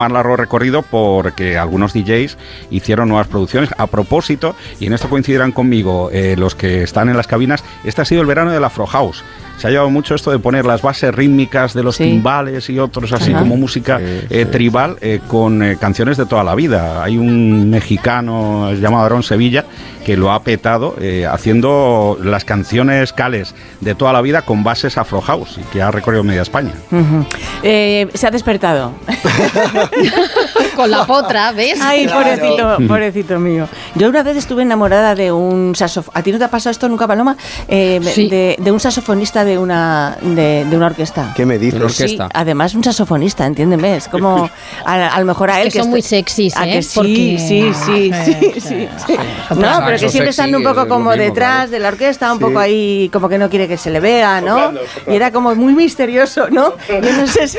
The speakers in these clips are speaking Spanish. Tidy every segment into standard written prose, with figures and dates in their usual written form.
más largo recorrido porque algunos DJs hicieron nuevas producciones. A propósito, y en esto coincidirán conmigo los que están en las cabinas, este ha sido el verano del Afro House. Se ha llevado mucho esto de poner las bases rítmicas de los timbales y otros así como música tribal con canciones de toda la vida. Hay un mexicano llamado Aarón Sevilla que lo ha petado haciendo las canciones cales de toda la vida con bases Afro House y que ha recorrido media España. Se ha despertado. Con la potra, ¿ves? Ay, claro. Pobrecito mío. Yo una vez estuve enamorada de un saxofonista. ¿A ti no te ha pasado esto nunca, Paloma? Sí. De un saxofonista de una orquesta. ¿Qué me dices? Sí, además un saxofonista, entiéndeme. Es como, a lo mejor a él... que son muy sexys, ¿eh? Que sí. No, pero que siempre están un poco como detrás de la orquesta, un poco ahí, como que no quiere que se le vea, ¿no? Y era como muy misterioso, ¿no? Yo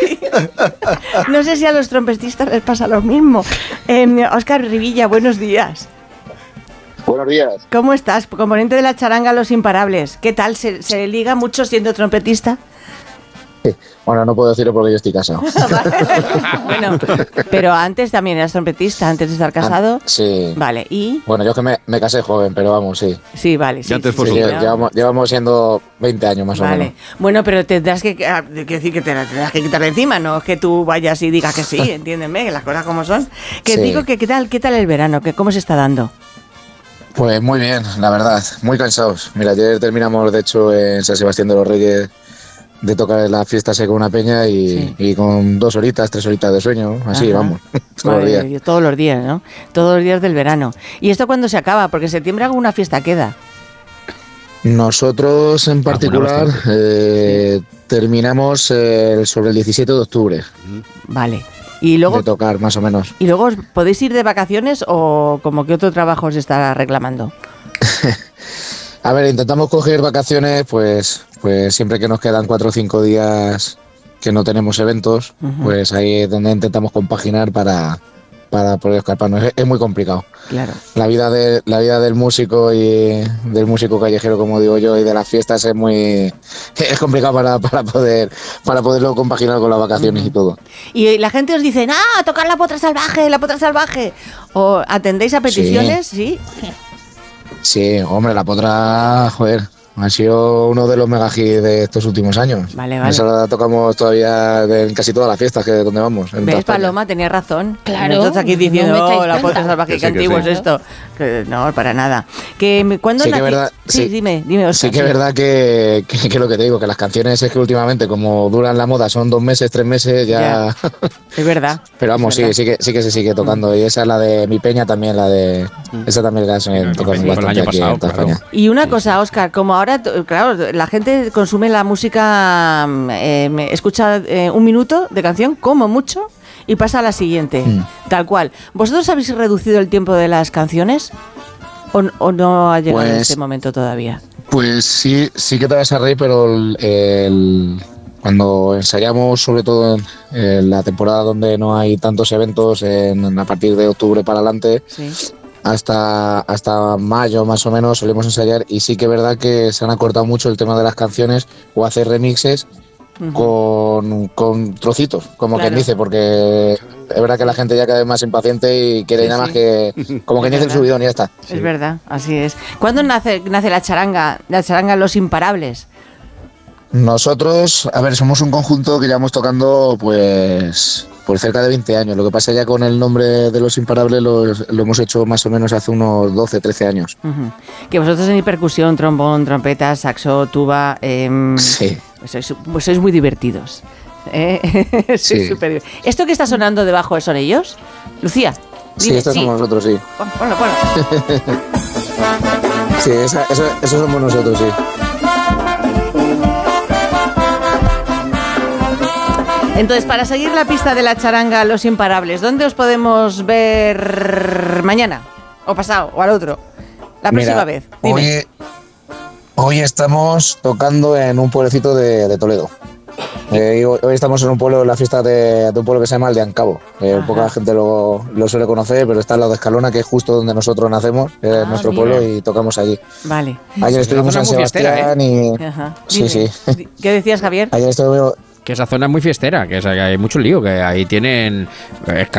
no sé si a los trompetistas les pasa lo mismo. Óscar Rivilla, buenos días. Buenos días. ¿Cómo estás? Componente de la charanga Los Imparables. ¿Qué tal? ¿Se liga mucho siendo trompetista? Bueno, no puedo decirlo porque yo estoy casado. Bueno, pero antes también eras trompetista, antes de estar casado. Sí. Vale, ¿y? Bueno, yo que me casé joven, pero vamos, sí. Sí, vale. Sí, antes sí, llevamos siendo 20 años más o menos. Vale. Bueno, pero tendrás que decir que te la tendrás que quitar de encima, no es que tú vayas y digas que sí, entiéndeme, que las cosas como son. Que digo que ¿qué tal el verano? ¿Cómo se está dando? Pues muy bien, la verdad, muy cansados. Mira, ayer terminamos, de hecho, en San Sebastián de los Reyes de tocar la fiesta con una peña y con 2 horitas, 3 horitas de sueño, así. Ajá. Vamos, todos los días. Todos los días, ¿no? Todos los días del verano. ¿Y esto cuándo se acaba? Porque en septiembre alguna fiesta queda. Nosotros en particular terminamos sobre el 17 de octubre. Vale. Y luego, de tocar, más o menos. ¿Y luego podéis ir de vacaciones o como que otro trabajo os está reclamando? A ver, intentamos coger vacaciones, pues siempre que nos quedan 4 o 5 días que no tenemos eventos, pues ahí es donde intentamos compaginar para poder escaparnos. Es muy complicado. Claro. La vida del músico y del músico callejero, como digo yo, y de las fiestas es complicado para poderlo compaginar con las vacaciones y todo. Y la gente os dice, tocar la potra salvaje. ¿O atendéis a peticiones? Sí. Sí, hombre, la potra, joder, ha sido uno de los mega hits de estos últimos años. Vale. Esa la tocamos todavía en casi todas las fiestas donde vamos. ¿Ves, Paloma? Tenía razón. Claro. Nosotros aquí diciendo, la potra cuenta. salvaje, qué antiguo es esto. Que no, para nada. ¿Cuándo sí, que verdad, sí, dime, Oscar. Sí que es verdad que lo que te digo, que las canciones es que últimamente, como duran la moda, son 2 meses, 3 meses, ya... Es verdad. Pero vamos, sí que se sigue tocando. Y esa es la de Mi Peña también, esa también la tocamos bastante el año aquí pasado, en España. Y una cosa, Óscar, como ahora, claro, la gente consume la música, escucha 1 minuto de canción, como mucho, y pasa a la siguiente, tal cual. ¿Vosotros habéis reducido el tiempo de las canciones o no ha llegado ese momento todavía? Pues sí que te vas a reír, pero cuando ensayamos, sobre todo en la temporada donde no hay tantos eventos, a partir de octubre para adelante, hasta mayo más o menos solemos ensayar, y sí que es verdad que se han acortado mucho el tema de las canciones o hacer remixes con trocitos, como quien dice, porque es verdad que la gente ya cada vez más impaciente y quiere nada más que como que dice el subidón y ya está. Es verdad, así es. ¿Cuándo nace la charanga Los Imparables? Nosotros, a ver, somos un conjunto que llevamos tocando pues por cerca de 20 años. Lo que pasa ya con el nombre de Los Imparables lo hemos hecho más o menos hace unos 12, 13 años. Que vosotros tenéis percusión, trombón, trompeta, saxo, tuba... sí. Sois muy divertidos. Sí. Súper. ¿Esto que está sonando debajo son ellos? Lucía. Dime, sí, estos somos nosotros, sí. Ponlo. Sí, eso somos nosotros, sí. Entonces, para seguir la pista de la charanga Los Imparables, ¿dónde os podemos ver mañana? ¿O pasado? ¿O al otro? La próxima vez. Dime. Hoy estamos tocando en un pueblecito de Toledo. Hoy estamos en un pueblo, la fiesta de un pueblo que se llama Aldeancabo. Poca gente lo suele conocer, pero está al lado de Escalona, que es justo donde nosotros nacemos, nuestro pueblo, y tocamos allí. Vale. Ayer estuvimos en San Sebastián y... Sí. ¿Qué decías, Javier? Ayer estuvimos... Que esa zona es muy fiestera, que hay mucho lío, que ahí tienen